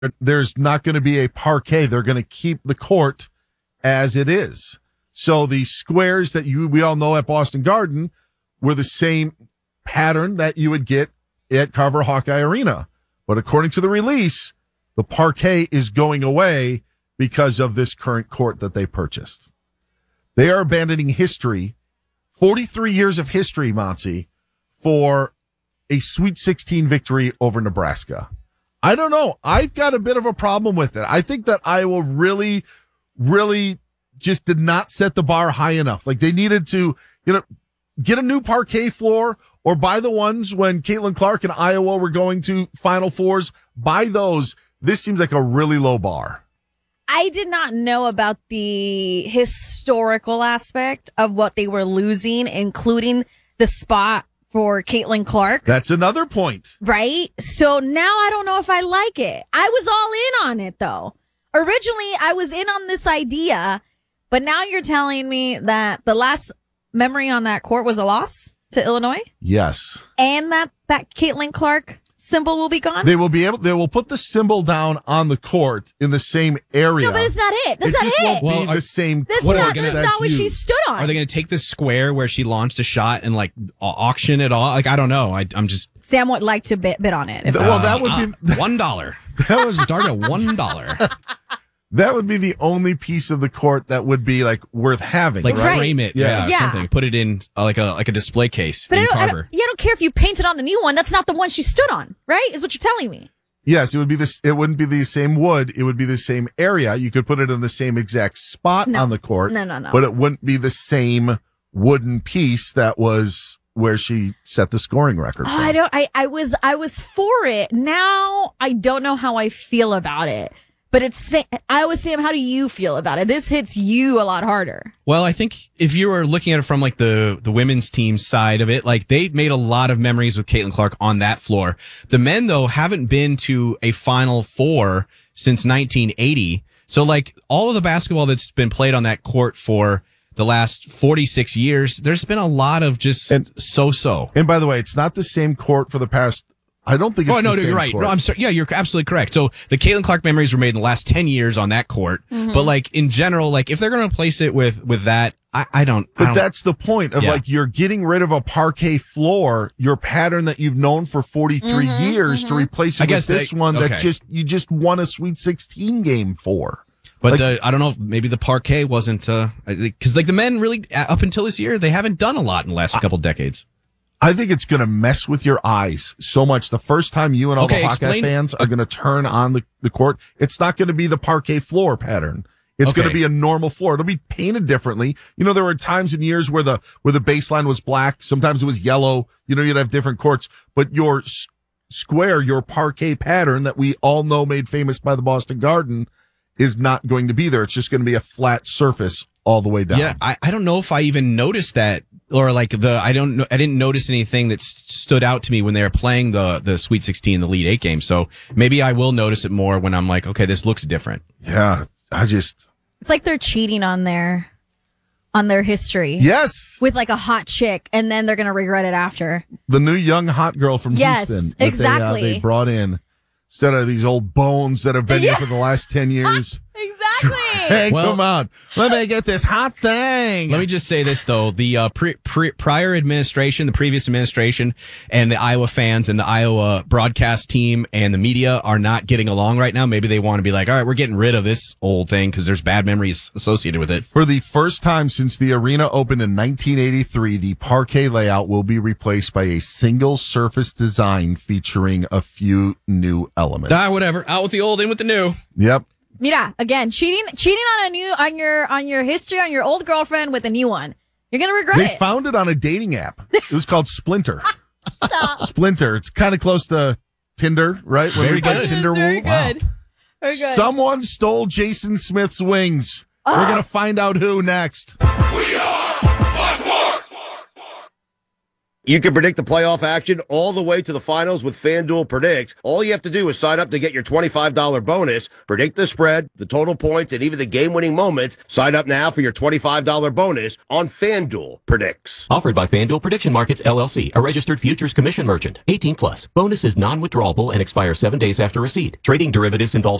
there's not going to be a parquet. They're going to keep the court as it is. So the squares that we all know at Boston Garden were the same pattern that you would get at Carver Hawkeye Arena. But according to the release, the parquet is going away because of this current court that they purchased. They are abandoning history, 43 years of history, Monty, for a Sweet 16 victory over Nebraska. I don't know. I've got a bit of a problem with it. I think that Iowa really, really just did not set the bar high enough. Like they needed to, get a new parquet floor or buy the ones when Caitlin Clark and Iowa were going to Final Fours. Buy those. This seems like a really low bar. I did not know about the historical aspect of what they were losing, including the spot for Caitlin Clark. That's another point. Right? So now I don't know if I like it. I was all in on it, though. Originally, I was in on this idea, but now you're telling me that the last memory on that court was a loss to Illinois? Yes. And that Caitlin Clark symbol will be gone? They will put the symbol down on the court in the same area. No, but it's not it. That's not just it. won't be the same. That's not what she stood on. Are they going to take the square where she launched a shot and like auction it all? Like, I don't know. I'm just. Sam would like to bid on it. That would be $1. That was start at $1. That would be the only piece of the court that would be like worth having. Like right. frame it, yeah. Something. Put it in like a display case. But in I Carver. don't care if you painted on the new one. That's not the one she stood on, right? Is what you're telling me. Yes, it would be this. It wouldn't be the same wood. It would be the same area. You could put it in the same exact spot on the court. No. But it wouldn't be the same wooden piece that was where she set the scoring record. Oh, I was for it. Now I don't know how I feel about it. But I always say, how do you feel about it? This hits you a lot harder. Well, I think if you were looking at it from like the women's team side of it, like they made a lot of memories with Caitlin Clark on that floor. The men, though, haven't been to a Final Four since 1980. So like all of the basketball that's been played on that court for the last 46 years, there's been a lot of just so-so. And by the way, it's not the same court for the past. I don't think it's the same you're right. court. No, I'm sorry. Yeah, you're absolutely correct. So the Caitlin Clark memories were made in the last 10 years on that court. Mm-hmm. But like in general, like if they're going to replace it with that, I don't. But that's the point of like you're getting rid of a parquet floor, your pattern that you've known for 43 years to replace it with this one that you just won a Sweet 16 game for. But I don't know if maybe the parquet wasn't, because like the men really, up until this year, they haven't done a lot in the last couple decades. I think it's going to mess with your eyes so much. The first time you and all the Hawkeye fans are going to turn on the court, it's not going to be the parquet floor pattern. It's going to be a normal floor. It'll be painted differently. You know, there were times in years where the baseline was black. Sometimes it was yellow. You know, you'd have different courts, but your square, your parquet pattern that we all know made famous by the Boston Garden is not going to be there. It's just going to be a flat surface all the way down. Yeah. I don't know if I even noticed that. Or like I didn't notice anything that stood out to me when they were playing the Sweet 16, the Elite 8 game. So maybe I will notice it more when I'm like, okay, this looks different. Yeah, it's like they're cheating on their history. Yes. With like a hot chick, and then they're going to regret it after. The new young hot girl from Houston. Exactly. They brought in instead of these old bones that have been here for the last 10 years. Exactly. Hey, come on. Let me get this hot thing. Let me just say this, though. The prior administration, the previous administration, and the Iowa fans and the Iowa broadcast team and the media are not getting along right now. Maybe they want to be like, all right, we're getting rid of this old thing because there's bad memories associated with it. For the first time since the arena opened in 1983, the parquet layout will be replaced by a single surface design featuring a few new elements. Whatever. Out with the old, in with the new. Yep. Mira, again, cheating on your history on your old girlfriend with a new one. You're gonna regret it. They found it on a dating app. It was called Splinter. Splinter. It's kind of close to Tinder, right? Very good. Tinder very good. Wow. Very good. Someone stole Jason Smith's wings. We're gonna find out who next. We are Fox Sports. You can predict the playoff action all the way to the finals with FanDuel Predicts. All you have to do is sign up to get your $25 bonus, predict the spread, the total points, and even the game-winning moments. Sign up now for your $25 bonus on FanDuel Predicts. Offered by FanDuel Prediction Markets, LLC, a registered futures commission merchant. 18+. Bonus is non-withdrawable and expires 7 days after receipt. Trading derivatives involves